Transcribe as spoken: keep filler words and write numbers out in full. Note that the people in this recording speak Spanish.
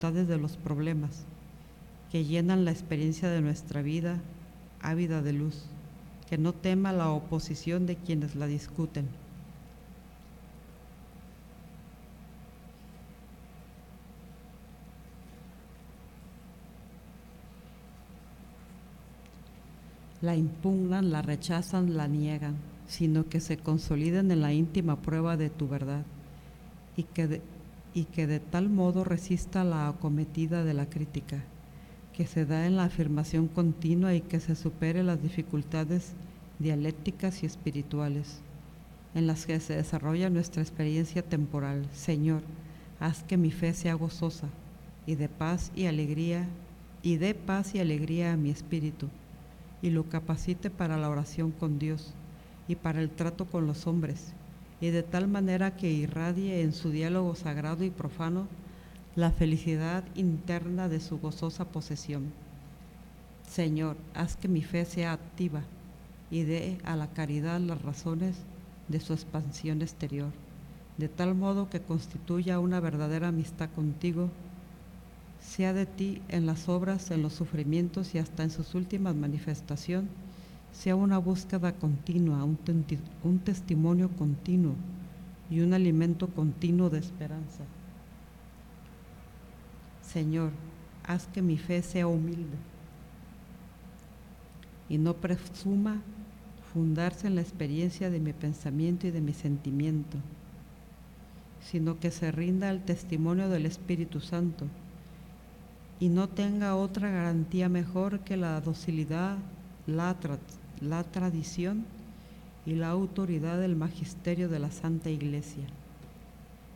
de los problemas que llenan la experiencia de nuestra vida ávida de luz, que no tema la oposición de quienes la discuten. La impugnan, la rechazan, la niegan, sino que se consoliden en la íntima prueba de tu verdad y que de, y que de tal modo resista la acometida de la crítica, que se da en la afirmación continua y que se supere las dificultades dialécticas y espirituales en las que se desarrolla nuestra experiencia temporal. Señor, haz que mi fe sea gozosa y de paz y alegría, y dé paz y alegría a mi espíritu, y lo capacite para la oración con Dios y para el trato con los hombres, y de tal manera que irradie en su diálogo sagrado y profano la felicidad interna de su gozosa posesión. Señor, haz que mi fe sea activa y dé a la caridad las razones de su expansión exterior, de tal modo que constituya una verdadera amistad contigo, sea de ti en las obras, en los sufrimientos y hasta en sus últimas manifestaciones, sea una búsqueda continua, un, un testimonio continuo y un alimento continuo de esperanza. Señor, haz que mi fe sea humilde y no presuma fundarse en la experiencia de mi pensamiento y de mi sentimiento, sino que se rinda al testimonio del Espíritu Santo y no tenga otra garantía mejor que la docilidad, la, tra la tradición y la autoridad del magisterio de la Santa Iglesia.